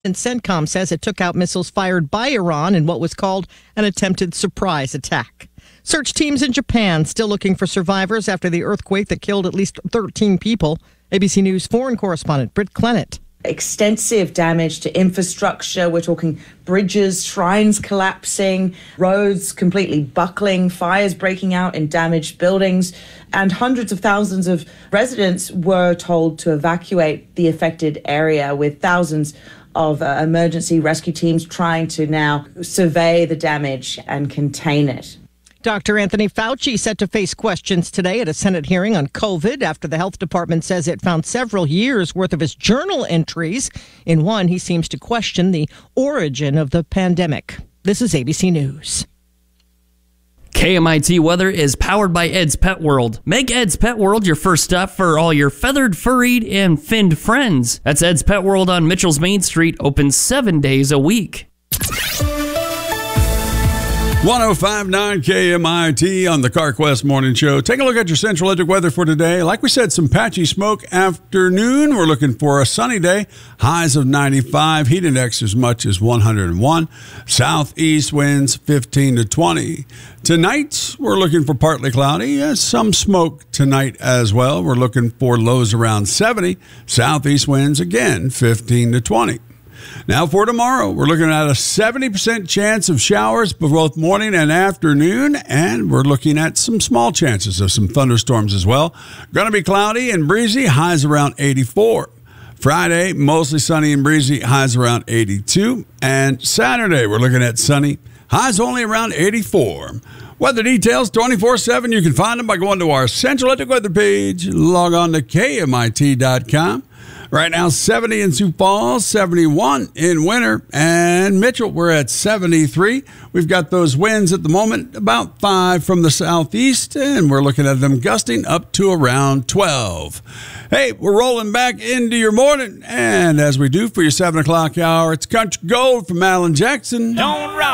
And CENTCOM says it took out missiles fired by Iran in what was called an attempted surprise attack. Search teams in Japan still looking for survivors after the earthquake that killed at least 13 people. ABC News foreign correspondent Britt Clennett. Extensive damage to infrastructure. We're talking bridges, shrines collapsing, roads completely buckling, fires breaking out in damaged buildings, and hundreds of thousands of residents were told to evacuate the affected area, with thousands of emergency rescue teams trying to now survey the damage and contain it. Dr. Anthony Fauci set to face questions today at a Senate hearing on COVID after the health department says it found several years' worth of his journal entries. In one, he seems to question the origin of the pandemic. This is ABC News. KMIT weather is powered by Ed's Pet World. Make Ed's Pet World your first stop for all your feathered, furried, and finned friends. That's Ed's Pet World on Mitchell's Main Street, open 7 days a week. 105.9 KMIT on the CarQuest Morning Show. Take a look at your Central Electric weather for today. Like we said, some patchy smoke afternoon. We're looking for a sunny day. Highs of 95. Heat index as much as 101. Southeast winds 15 to 20. Tonight, we're looking for partly cloudy. Some smoke tonight as well. We're looking for lows around 70. Southeast winds again 15 to 20. Now for tomorrow, we're looking at a 70% chance of showers both morning and afternoon, and we're looking at some small chances of some thunderstorms as well. Going to be cloudy and breezy, highs around 84. Friday, mostly sunny and breezy, highs around 82. And Saturday, we're looking at sunny, highs only around 84. Weather details 24/7. You can find them by going to our Central Electric weather page. Log on to KMIT.com. Right now, 70 in Sioux Falls, 71 in Winter, and Mitchell, we're at 73. We've got those winds at the moment, about 5 from the southeast, and we're looking at them gusting up to around 12. Hey, we're rolling back into your morning, and as we do for your 7 o'clock hour, it's Country Gold from Alan Jackson. Don't rock.